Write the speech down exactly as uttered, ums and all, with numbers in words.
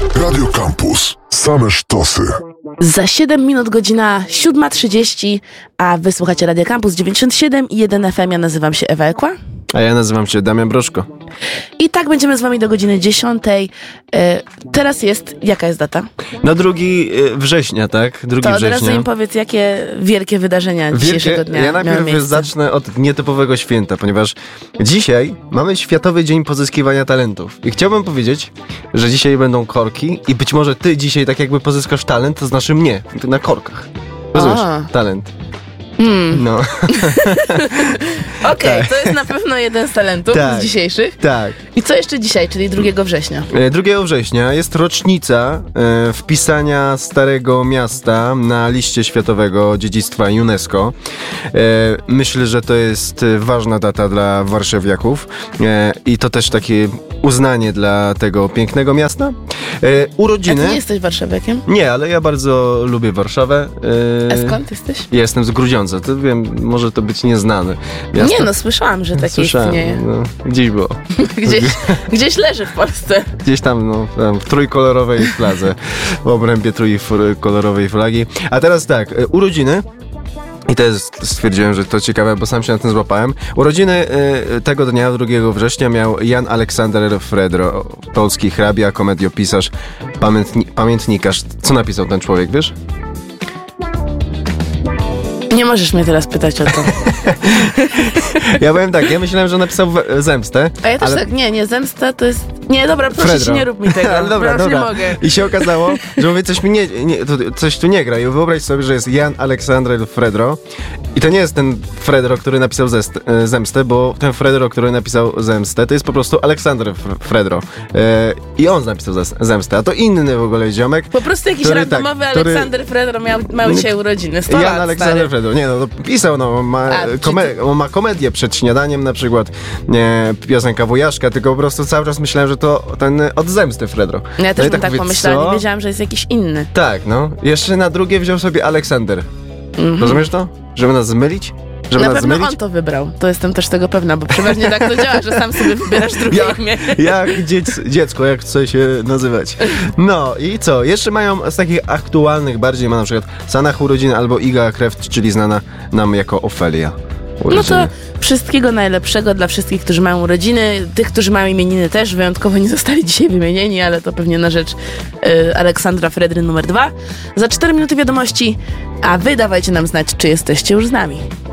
Radio Campus. Same sztosy. Za siedem minut godzina siódma trzydzieści, a wy słuchacie Radio Campus dziewięćdziesiąt siedem i jeden F M. Ja nazywam się Ewa Ekła. A ja nazywam się Damian Broszko. I tak będziemy z wami do godziny dziesiątej. E, teraz jest, jaka jest data? No drugi września, tak? Drugi to od września. razu im powiedz, jakie wielkie wydarzenia Wielkie, dzisiejszego dnia ja najpierw miejsce. zacznę od nietypowego święta, ponieważ dzisiaj mamy Światowy Dzień Pozyskiwania Talentów. I chciałbym powiedzieć, że dzisiaj będą korki i być może ty dzisiaj tak jakby pozyskasz talent, to znaczy mnie, na korkach. Rozumiesz? A. Talent. Hmm. No. Okej, Tak. to jest na pewno jeden z talentów Tak. z dzisiejszych. Tak. I co jeszcze dzisiaj, czyli drugiego września? drugiego września jest rocznica e, wpisania Starego Miasta na liście Światowego Dziedzictwa UNESCO. E, myślę, że to jest e, ważna data dla warszawiaków e, i to też takie uznanie dla tego pięknego miasta. E, urodziny... A ty nie jesteś warszawiakiem? Nie, ale ja bardzo lubię Warszawę. E, A skąd jesteś? Ja jestem z Grudziądza, to wiem, może to być nieznane miasto. Nie no, słyszałam, że takie Słyszałem, istnieje. no, gdzieś było. Gdzieś, gdzieś leży w Polsce. Gdzieś tam, no, tam w trójkolorowej fladze, w obrębie trójkolorowej flagi. A teraz tak, e, urodziny. I też stwierdziłem, że to ciekawe, bo sam się na tym złapałem. Urodziny y, tego dnia, drugiego września, miał Jan Aleksander Fredro, polski hrabia, komediopisarz, pamiętni- pamiętnikarz. Co napisał ten człowiek, wiesz? Nie możesz mnie teraz pytać o to. Ja powiem tak, ja myślałem, że napisał w- Zemstę. A ja też ale... tak, nie, nie, zemsta to jest... Nie, dobra, proszę Fredro. ci, nie rób mi tego. Ale dobra, Proszę, dobra. nie mogę. I się okazało, że mówię, coś mi nie, nie to, coś tu nie gra. I wyobraź sobie, że jest Jan Aleksander Fredro. I to nie jest ten Fredro, który napisał zest, e, Zemstę, bo ten Fredro, który napisał Zemstę, to jest po prostu Aleksander F- Fredro. E, I on napisał zes- Zemstę, a to inny w ogóle ziomek. Po prostu jakiś który, randomowy tak, który- Aleksander Fredro miał, miał dzisiaj urodziny. sto Jan lat, Aleksander stary. Fredro. Nie no, to pisał, no, on ma, A, czy kome- on ma komedię przed śniadaniem na przykład, nie, piosenka Wujaszka, tylko po prostu cały czas myślałem, że to ten od Zemsty Fredro. Ja też No i bym tak mówię, pomyślała, co? nie wiedziałam, że jest jakiś inny. Tak, no. Jeszcze na drugie wziął sobie Aleksander. Mhm. Rozumiesz to? Żeby nas zmylić? Żeby Na nas pewno zmylić? on to wybrał. To jestem też tego pewna, bo przeważnie tak to działa, że sam sobie wybierasz drugie Jak, imię. jak dziec, dziecko, jak chce się nazywać. No i co? Jeszcze mają z takich aktualnych bardziej, ma na przykład Sanach urodziny albo Iga Kreft, czyli znana nam jako Ofelia. No Urodziny. to wszystkiego najlepszego dla wszystkich, którzy mają urodziny. Tych, którzy mają imieniny też wyjątkowo nie zostali dzisiaj wymienieni, ale to pewnie na rzecz y, Aleksandra Fredry numer dwa. Za cztery minuty wiadomości, a wy dawajcie nam znać, czy jesteście już z nami.